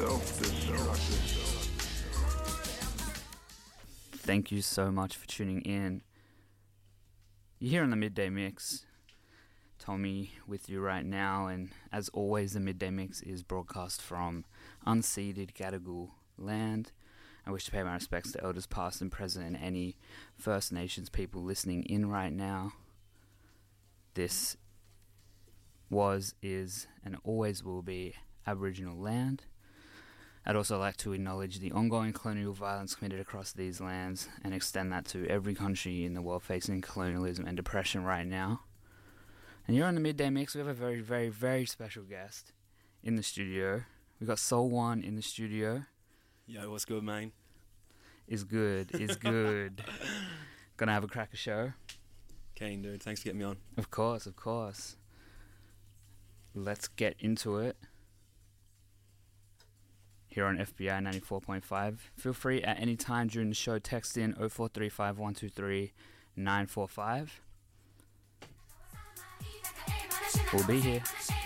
Thank you so much for tuning in. You're here on the Midday Mix. Tommy with you right now, and as always the Midday Mix is broadcast from unceded Gadigal land. I wish to pay my respects to elders past and present and any First Nations people listening in right now. This was, is, and always will be Aboriginal land. I'd also like to acknowledge the ongoing colonial violence committed across these lands and extend that to every country in the world facing colonialism and depression right now. And you're on the Midday Mix. We have a very, very, very special guest in the studio. We've got Soul One in the studio. Yo, what's good, man? Is good. Gonna have a cracker show. Kane, dude. Thanks for getting me on. Of course. Let's get into it. Here on FBI 94.5. Feel free at any time during the show, text in 0435 123 945. We'll be here.